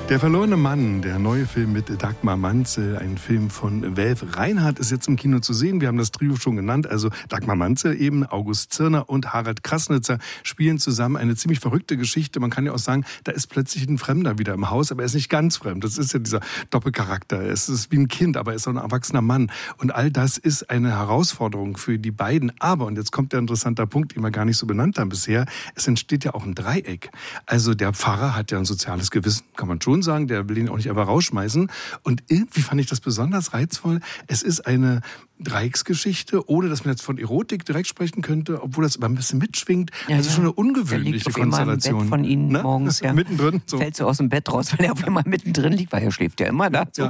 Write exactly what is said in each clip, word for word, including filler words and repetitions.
Der verlorene Mann, der neue Film mit Dagmar Manzel, ein Film von Welf Reinhardt, ist jetzt im Kino zu sehen. Wir haben das Trio schon genannt, also Dagmar Manzel eben, August Zirner und Harald Krassnitzer spielen zusammen eine ziemlich verrückte Geschichte. Man kann ja auch sagen, da ist plötzlich ein Fremder wieder im Haus, aber er ist nicht ganz fremd. Das ist ja dieser Doppelcharakter. Es ist wie ein Kind, aber er ist auch ein erwachsener Mann. Und all das ist eine Herausforderung für die beiden. Aber, und jetzt kommt der interessante Punkt, den wir gar nicht so benannt haben bisher, es entsteht ja auch ein Dreieck. Also der Pfarrer hat ja ein soziales Gewissen, kann man schon sagen, der will ihn auch nicht einfach rausschmeißen. Und irgendwie fand ich das besonders reizvoll. Es ist eine Dreiecksgeschichte, ohne dass man jetzt von Erotik direkt sprechen könnte, obwohl das immer ein bisschen mitschwingt. Ja, das ist ja. schon eine ungewöhnliche der liegt Konstellation. Im Bett von Ihnen ne? morgens, ja. Mittendrin. So. Fällt so aus dem Bett raus, weil er auf einmal mittendrin liegt, weil er schläft ja immer da. So. Ja.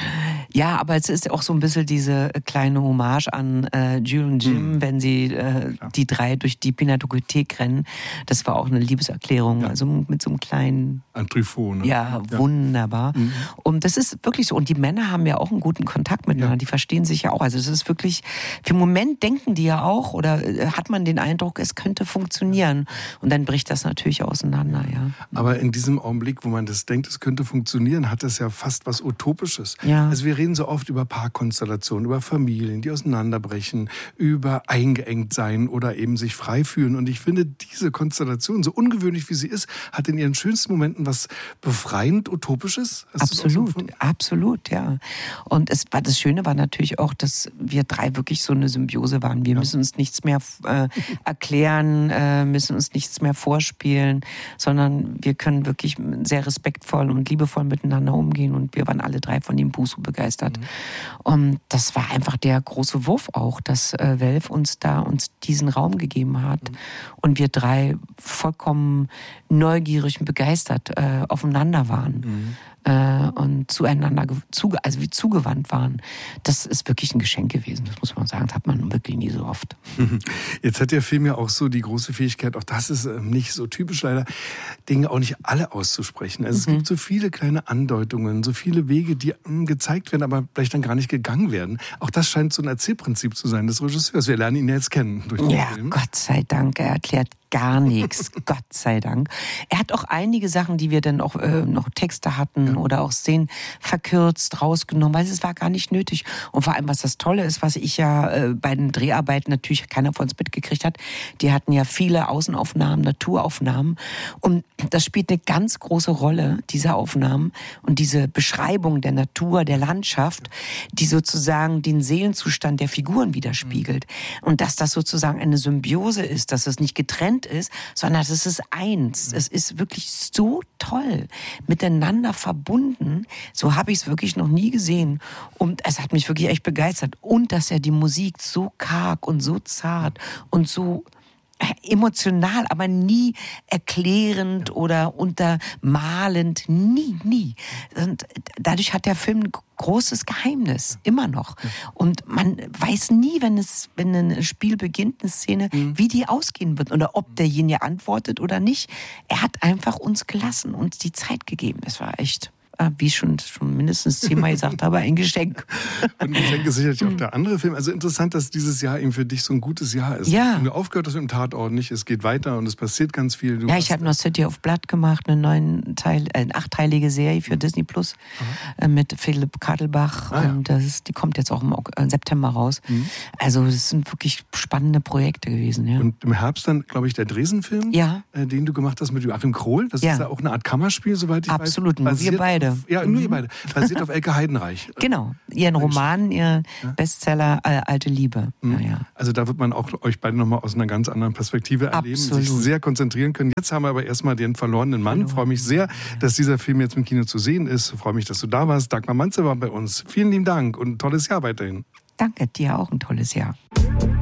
Ja, aber es ist auch so ein bisschen diese kleine Hommage an äh, Jules und Jim, mhm. wenn sie äh, ja. die drei durch die Pinakothek rennen. Das war auch eine Liebeserklärung, ja. also mit so einem kleinen... Ein Truffaut, ne? Ja, ja, wunderbar. Mhm. Und das ist wirklich so. Und die Männer haben ja auch einen guten Kontakt miteinander. Ja. Die verstehen sich ja auch. Also es ist wirklich, für einen Moment denken die ja auch, oder hat man den Eindruck, es könnte funktionieren. Und dann bricht das natürlich auseinander, ja. Aber in diesem Augenblick, wo man das denkt, es könnte funktionieren, hat das ja fast was Utopisches. Ja. Also wir reden so oft über Paarkonstellationen, über Familien, die auseinanderbrechen, über eingeengt sein oder eben sich frei fühlen. Und ich finde, diese Konstellation, so ungewöhnlich wie sie ist, hat in ihren schönsten Momenten was befreiend Utopisches. Hast absolut, so absolut, ja. Und es war, das Schöne war natürlich auch, dass wir drei wirklich so eine Symbiose waren. Wir ja. müssen uns nichts mehr äh, erklären, äh, müssen uns nichts mehr vorspielen, sondern wir können wirklich sehr respektvoll und liebevoll miteinander umgehen. Und wir waren alle drei von dem Buch so begeistert. Mhm. Und das war einfach der große Wurf auch, dass äh, Welf uns da uns diesen Raum gegeben hat. Mhm. Und wir drei vollkommen neugierig und begeistert äh, aufeinander waren. Mhm. Äh, und zueinander zuge, also wie zugewandt waren. Das ist wirklich ein Geschenk gewesen, das muss man sagen. Das hat man wirklich nie so oft. Jetzt hat der Film ja auch so die große Fähigkeit, auch das ist nicht so typisch leider, Dinge auch nicht alle auszusprechen. Also mhm. es gibt so viele kleine Andeutungen, so viele Wege, die mh, gezeigt werden, aber vielleicht dann gar nicht gegangen werden. Auch das scheint so ein Erzählprinzip zu sein des Regisseurs. Wir lernen ihn ja jetzt kennen durch den ja, Film. Gott sei Dank, er erklärt gar nichts, Gott sei Dank. Er hat auch einige Sachen, die wir dann auch äh, noch Texte hatten ja. oder auch Szenen verkürzt, rausgenommen, weil es war gar nicht nötig. Und vor allem, was das Tolle ist, was ich ja äh, bei den Dreharbeiten natürlich keiner von uns mitgekriegt hat, die hatten ja viele Außenaufnahmen, Naturaufnahmen und das spielt eine ganz große Rolle, diese Aufnahmen und diese Beschreibung der Natur, der Landschaft, die sozusagen den Seelenzustand der Figuren widerspiegelt. Mhm. Und dass das sozusagen eine Symbiose ist, dass es nicht getrennt ist, sondern es ist eins. Mhm. Es ist wirklich so toll, miteinander verbunden. So habe ich es wirklich noch nie gesehen. Und es hat mich wirklich echt begeistert. Und dass er die Musik so karg und so zart und so emotional, aber nie erklärend oder untermalend. Nie, nie. Und dadurch hat der Film ein großes Geheimnis, immer noch. Und man weiß nie, wenn es, wenn ein Spiel beginnt, eine Szene, mhm. wie die ausgehen wird oder ob derjenige antwortet oder nicht. Er hat einfach uns gelassen, uns die Zeit gegeben. Das war echt, wie ich schon, schon mindestens zehnmal gesagt habe, ein Geschenk. Und ein Geschenk ist sicherlich auch der andere Film. Also interessant, dass dieses Jahr eben für dich so ein gutes Jahr ist. Ja. Und du aufgehört hast mit dem Tatort nicht, es geht weiter und es passiert ganz viel. Du ja, ich habe noch City of Blood gemacht, eine neun Teil, äh, eine achtteilige Serie für mhm. Disney Plus äh, mit Philipp Kadelbach. Ah, ja. Und das ist, die kommt jetzt auch im September raus. Mhm. Also das sind wirklich spannende Projekte gewesen. Ja. Und im Herbst dann, glaube ich, der Dresen-Film, ja. äh, den du gemacht hast mit Joachim Krohl. Das ja. ist ja auch eine Art Kammerspiel, soweit ich Absolut, weiß. Absolut, nur wir beide. Auf, ja, nur ihr beide. Basiert auf Elke Heidenreich. Genau, ihren Roman, ihr ja. Bestseller äh, Alte Liebe. Mhm. Ja, ja. Also da wird man auch euch beide nochmal aus einer ganz anderen Perspektive erleben, Absolut. sich sehr konzentrieren können. Jetzt haben wir aber erstmal den verlorenen Mann. Ich freue mich sehr, dass dieser Film jetzt im Kino zu sehen ist. Ich freue mich, dass du da warst. Dagmar Manzel war bei uns. Vielen lieben Dank und ein tolles Jahr weiterhin. Danke, dir auch ein tolles Jahr.